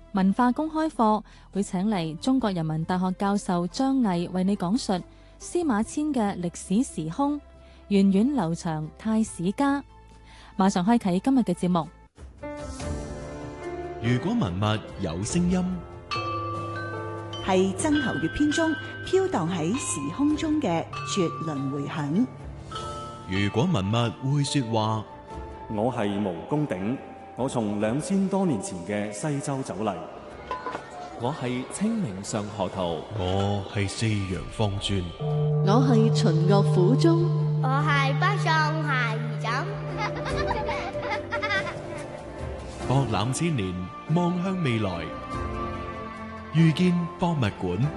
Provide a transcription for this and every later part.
文化公開課會請嚟中國人民大學教授張毅為你講述司馬遷嘅歷史時空，源遠流長太史家。馬上開啟今日嘅節目。 如果文物有聲音， 係曾侯乙編中飄蕩喺時空中嘅絕倫迴響。 如果文物會說話， 我係毛公鼎，我從2000多年前嘅西周走嚟。 我係清明上河圖， 我係四羊方尊， 我係秦樂府中， 我係北上下二枕。 博覽千年，望向未來，遇見博物館。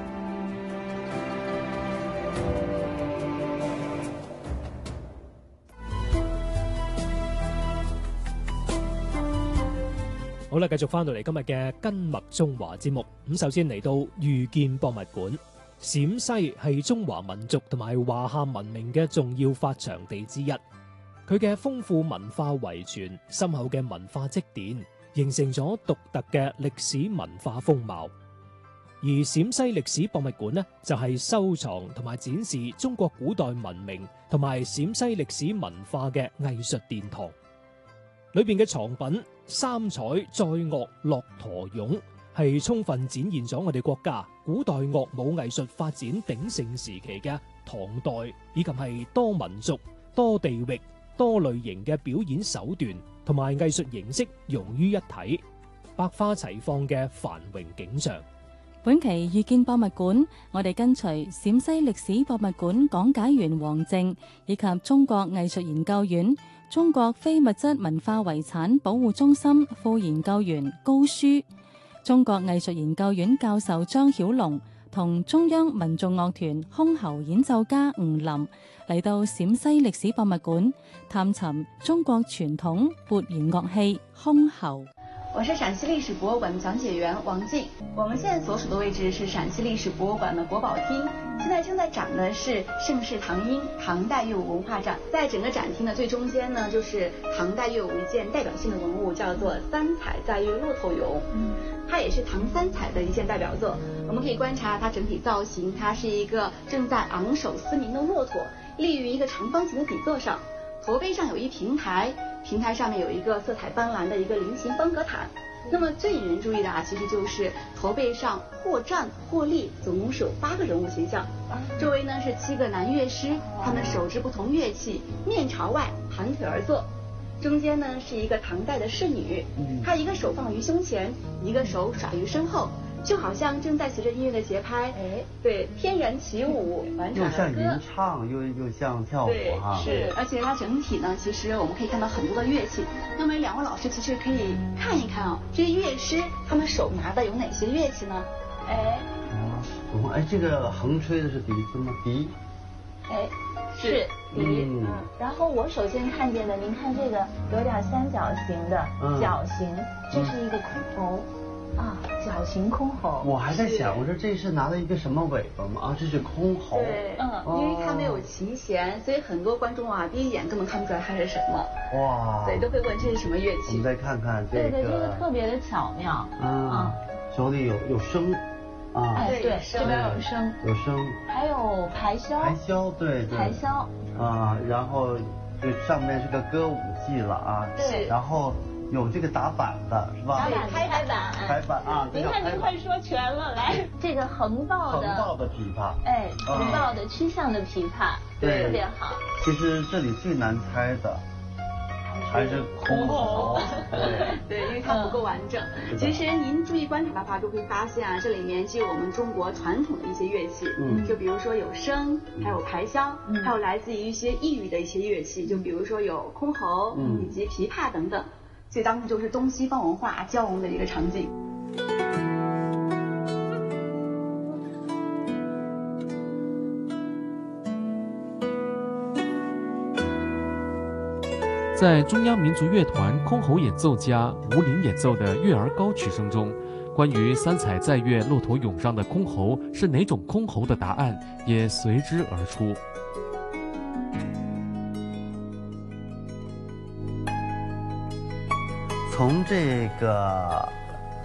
好啦，繼續翻到嚟今日嘅根脈中華節目。咁首先嚟到遇見博物館。陝西係中華民族同埋華夏文明嘅重要發祥地之一。佢嘅豐富文化遺傳、深厚嘅文化積澱，形成咗獨特嘅歷史文化風貌。而陝西歷史博物館呢，就係收藏同埋展示中國古代文明同埋陝西歷史文化嘅藝術殿堂。裏邊嘅藏品三彩載樂駱駝俑，係充分展現咗我哋國家古代樂舞藝術發展鼎盛時期嘅唐代，以及係多民族、多地域、多類型嘅表演手段同埋藝術形式融於一體，百花齊放嘅繁榮景象。 本期遇見博物館，我哋跟隨陝西歷史博物館講解員黃靜以及中國藝術研究院中國非物質文化遺產保護中心副研究員高舒、中國藝術研究院教授張曉龍同中央民族樂團箜篌演奏家吳林嚟到陝西歷史博物館，探尋中國傳統撥弦樂器箜篌。 我是陕西歷史博物館的講解員王靜。我們現在所處的位置是陕西歷史博物館的國寶廳，現在正在展的是盛世唐音唐代樂舞文化展。在整個展廳的最中間呢，就是唐代樂舞一件代表性的文物，叫做三彩載樂駱駝俑。它也是唐三彩的一件代表作。我們可以觀察它整體造型，它是一個正在昂首嘶鳴的駱駝，立於一個長方形的底座上，駝背上有一平台，平台上面有一個色彩斑斕的一個菱形方格毯。那麼最引人注意的其實就是駝背上或站或立，總共是有8個人物形象。周圍呢是7個男樂師，他們手執不同樂器，面朝外，盤腿而坐。中間呢是一個唐代的侍女，她一個手放於胸前，一個手耍於身後，就好像正在隨着音樂的節拍，對，翩然起舞，婉轉而歌。又像吟唱，又像跳舞哈。是，而且它整體呢，其實我們可以看到很多的樂器。那麼兩位老師其實可以看一看這些樂師他們手拿的有哪些樂器呢？ 這個橫吹的是笛子嗎？笛。 是笛。然後我首先看見的，您看這個有點三角形的角形，這是一個箜篌。角形箜篌， 我還在想，我說這是拿了一個什麼尾巴嗎？這是箜篌。 對，因為它沒有琴弦，所以很多觀眾第一眼根本看不出來它是什麼。哇，對，都會問這是什麼樂器。 我們再看看這個， 對，這個特別的巧妙。 手裏有笙。 對，這邊有笙， 有笙，還有排簫。 排簫，對， 排簫。 然後這上面是個歌舞伎了啊。 對， 然後有這個打板的是吧？ 拍板。 拍板啊！ 您看您快說全了，來，這個橫抱的琵琶， 橫抱的曲項的琵琶，對，特別好。 其實這裡最難猜的還是箜篌， 對，因為它不夠完整。其實您注意觀察的話，就會發現這裡面既有我們中國傳統的一些樂器，就比如說有笙，還有排簫，還有來自於一些異域的一些樂器，就比如說有箜篌以及琵琶等等。所以當時就是東西方文化交融的一個場景。 在中央民族樂團箜篌演奏家吳林演奏的月兒高曲聲中，關於三彩載樂駱駝俑上的箜篌是哪種箜篌的答案也隨之而出。 從這個